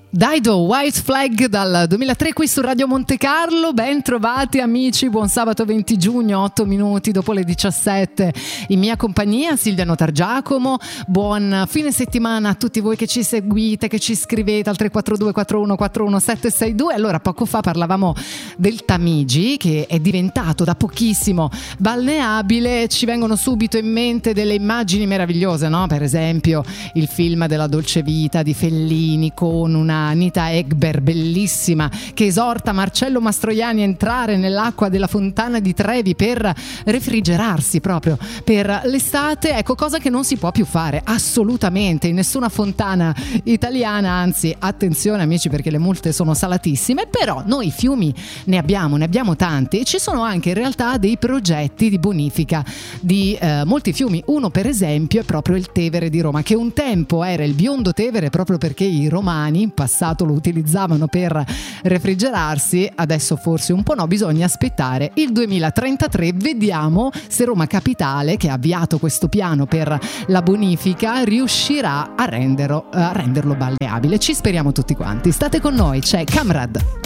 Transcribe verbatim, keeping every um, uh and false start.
Dido, White Flag dal duemilatré qui su Radio Monte Carlo. Ben trovati amici, buon sabato venti giugno, otto minuti dopo le diciassette, in mia compagnia Silvia Notargiacomo. Buon fine settimana a tutti voi che ci seguite, che ci scrivete al tre quattro due quattro uno quattro uno sette sei due. Allora, poco fa parlavamo del Tamigi, che è diventato da pochissimo balneabile. Ci vengono subito in mente delle immagini meravigliose, no? Per esempio il film della Dolce Vita di Fellini con una Anita Ekberg bellissima che esorta Marcello Mastroianni a entrare nell'acqua della fontana di Trevi per refrigerarsi proprio per l'estate. Ecco, cosa che non si può più fare assolutamente in nessuna fontana italiana, anzi attenzione amici perché le multe sono salatissime. Però noi fiumi ne abbiamo, ne abbiamo tanti e ci sono anche in realtà dei progetti di bonifica di eh, molti fiumi. Uno per esempio è proprio il Tevere di Roma, che un tempo era il biondo Tevere proprio perché i romani in passato lo utilizzavano per refrigerarsi. Adesso forse un po' no, bisogna aspettare il duemilatrentatré. Vediamo se Roma Capitale, che ha avviato questo piano per la bonifica, riuscirà a renderlo, a renderlo balneabile. Ci speriamo tutti quanti. State con noi, c'è Camrad.